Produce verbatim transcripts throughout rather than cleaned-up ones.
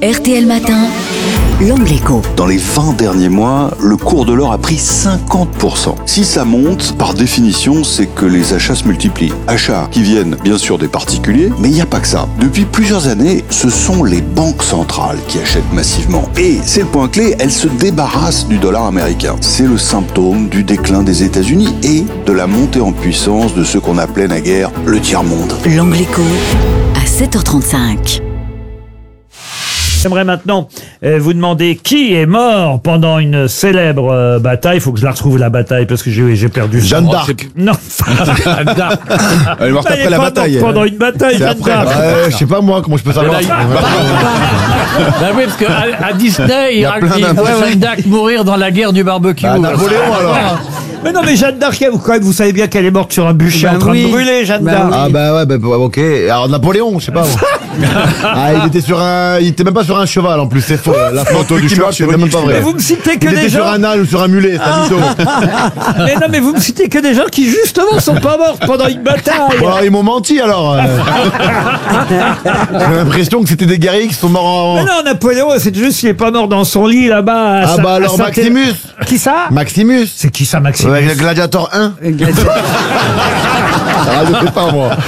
R T L Matin, l'Angle Écho. Dans les vingt derniers mois, le cours de l'or a pris cinquante pour cent. Si ça monte, par définition, c'est que les achats se multiplient. Achats qui viennent bien sûr des particuliers, mais il n'y a pas que ça. Depuis plusieurs années, ce sont les banques centrales qui achètent massivement. Et c'est le point clé, elles se débarrassent du dollar américain. C'est le symptôme du déclin des États-Unis et de la montée en puissance de ce qu'on appelait naguère le tiers-monde. L'Angle Écho, à sept heures trente-cinq. J'aimerais maintenant euh, vous demander qui est mort pendant une célèbre euh, bataille. Il faut que je la retrouve, la bataille, parce que j'ai, j'ai perdu ça. Jeanne d'Arc. Non. Jeanne d'Arc. Elle est morte Elle est après la pas bataille. morte pendant une bataille, C'est Jeanne après. d'Arc. Ouais, je sais pas moi, comment je peux savoir. Bah oui, parce qu'à à Disney, Il y a il, plein il d'infos. voit Jeanne d'Arc mourir dans la guerre du barbecue. Bah, Napoléon alors. Mais non, mais Jeanne d'Arc, vous, quand même, vous savez bien qu'elle est morte sur un bûcher Bah en train oui. de brûler, Jeanne Bah d'Arc. oui. Ah bah ouais, bah, bah, ok. Alors Napoléon, je sais pas. Ah, il était sur un, il était même pas sur un cheval en plus, c'est faux. La photo du cheval, c'est même pas Mais vrai. vous me citez que Il des était sur gens. un âne ou sur un mulet, c'est un mytho. Mais non, mais vous me citez que des gens qui justement sont pas morts pendant une bataille. Bon, alors, ils m'ont menti alors. euh. J'ai l'impression que c'était des guerriers qui sont morts en. Mais non, Napoléon, c'est juste qu'il est pas mort dans son lit là-bas. à Ah Saint- bah à alors Saint- Maximus. Qui ça? Maximus. C'est qui ça, Maximus? Avec le Gladiator un. Ah, je sais pas moi.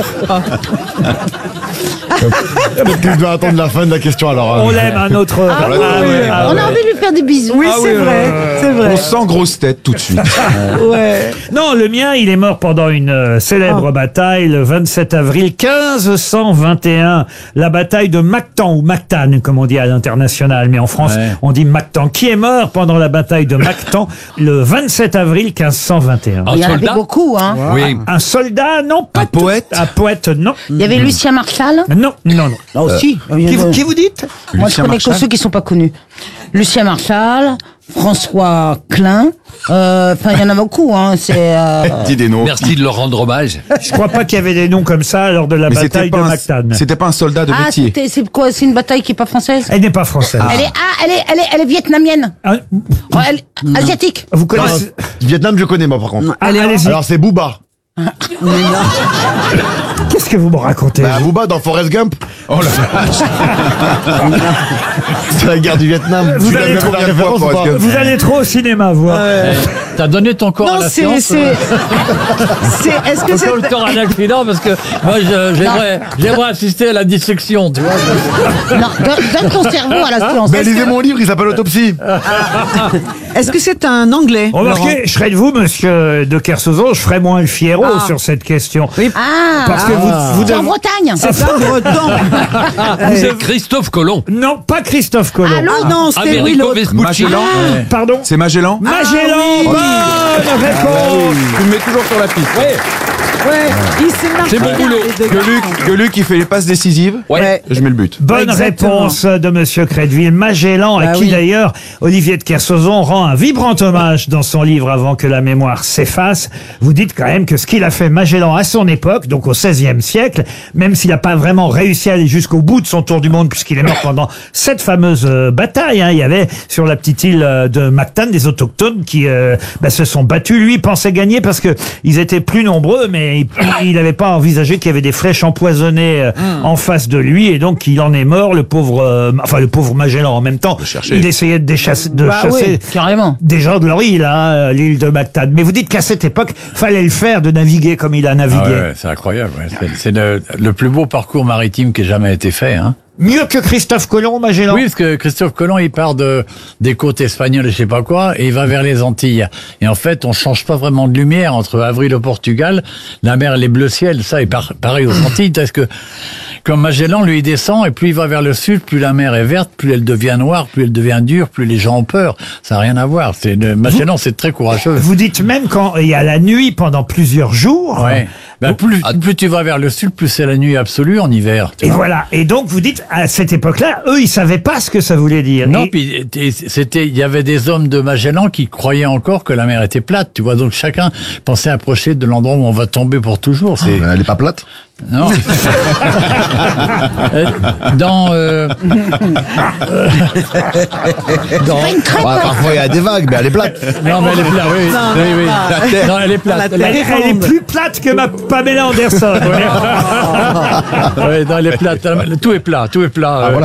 Peut-être que je dois attendre la fin de la question alors. On hein. l'aime, un autre. Ah oui, Ah oui. ouais, ah On ouais. a envie de lui faire des bisous. Oui, Ah c'est oui, vrai, euh, c'est vrai. On sent grosse tête tout de suite. Ouais. Non, le mien, il est mort pendant une euh, célèbre bataille le vingt-sept avril quinze cent vingt et un. La bataille de Mactan, ou Mactan, comme on dit à l'international, mais en France, Ouais. on dit Mactan. Qui est mort pendant la bataille de Mactan le vingt-sept avril quinze cent vingt et un? Un Il y en avait soldat beaucoup, hein. Oui. Un soldat, non, pas Un tout. poète Un poète, non. Il y avait Lucien Marchal. Non, non, non. Là aussi. Qui, vous- qui vous dites? Moi, je connais que ceux qui sont pas connus. Lucien Marchal, François Klein. euh, Enfin, il y en a beaucoup, hein. C'est. euh, Dis des noms. Merci de leur rendre hommage. Je crois pas qu'il y avait des noms comme ça lors de la Mais bataille c'était de pas, Mactan. un, c'était pas un soldat de Ah, métier. c'était, c'est quoi? C'est une bataille qui est pas française. Elle n'est pas française. Elle est, ah, elle est, elle est, elle est vietnamienne. Ah, Oh, elle, asiatique. vous connaissez? Vietnam, je connais moi par contre. Ah, allez-y. Alors c'est Booba. Qu'est-ce que vous me racontez? Bah, Booba dans Forrest Gump. Oh la vache. C'est la guerre du Vietnam. Vous Tu allez l'as trop- vu la référence ou pas? Vous allez trop au cinéma, vous. hein. T'as donné ton corps à Non, la c'est, science. c'est, c'est, est-ce que c'est, Ton corps à l'accident parce que moi je- j'aimerais, j'aimerais assister à la dissection, tu vois. Non, donne, donne ton cerveau à la science. Ben, lisez mon livre, il s'appelle Autopsie. est-ce que c'est un Anglais? Laurent Remarquez, je serais de vous, monsieur de Kersauzon, je ferais moins le Fierro Ah. sur cette question. Ah, Parce que vous, vous c'est en devez- Bretagne. C'est un breton. C'est Christophe Colomb. Non, pas Christophe Colomb. Allô? Ah non, c'était oui Americo l'autre. Vespucci. Magellan. Ouais. Pardon? C'est Magellan. Magellan, oui. bonne réponse. Tu me mets toujours sur la piste. Ouais, il s'est marqué. C'est mon boulot. les deux Que garçons. Luc, que Luc qui fait les passes décisives. Ouais. Je mets le but. Bonne Exactement. réponse de monsieur Crédville. Magellan, à Bah qui oui. d'ailleurs Olivier de Kersauzon rend un vibrant hommage dans son livre Avant que la mémoire s'efface. Vous dites quand même que ce qu'il a fait Magellan à son époque, donc au seizième siècle, même s'il n'a pas vraiment réussi à aller jusqu'au bout de son tour du monde, puisqu'il est mort pendant cette fameuse euh, bataille, hein, il y avait sur la petite île euh, de Mactan des autochtones qui euh, bah, se sont battus. Lui pensait gagner parce que ils étaient plus nombreux, mais il- il n'avait pas envisagé qu'il y avait des flèches empoisonnées euh, en face de lui, et donc il en est mort, le pauvre, euh, enfin le pauvre Magellan. En même temps, chercher. il essayait de, déchasser, de Bah chasser oui, carrément. des gens de leur île, hein, l'île de Mactan. Mais vous dites qu'à cette époque, fallait le faire de naviguer comme il a navigué. Ah ouais, c'est incroyable. ouais. C'est, c'est le, le plus beau parcours maritime qui ait jamais été fait. Hein. Mieux que Christophe Colomb, Magellan. Oui, parce que Christophe Colomb, il part de, des côtes espagnoles et je sais pas quoi, et il va vers les Antilles. Et en fait, on change pas vraiment de lumière entre avril au Portugal, la mer, elle est bleu ciel, ça, et par, pareil aux Antilles, parce que, comme Magellan, lui, il descend, et plus il va vers le sud, plus la mer est verte, plus elle devient noire, plus elle devient dure, plus les gens ont peur. Ça n'a rien à voir. C'est, le, Magellan, c'est très courageux. Vous dites même quand il y a la nuit pendant plusieurs jours. Ouais. Ben, plus, plus tu vas vers le sud, plus c'est la nuit absolue en hiver. tu Et vois. voilà. Et donc, vous dites, à cette époque-là, eux, ils savaient pas ce que ça voulait dire. Non, Et- puis et c'était, il y avait des hommes de Magellan qui croyaient encore que la mer était plate. Tu vois, donc chacun pensait approcher de l'endroit où on va tomber pour toujours. C'est Elle est pas plate. non. Euh, Dans euh, dans Pas une crêpe. Ouais, parfois il y a des vagues, mais elle est plate. non mais elle est plate. Oui, Non, oui, non, oui. pas. La terre. Non, elle est plate. La Elle est- terre. Elle, elle est plus plate que ma Pamela Anderson. Ouais, non, elle est plate. Tout est plat, tout est plat. Ah, voilà.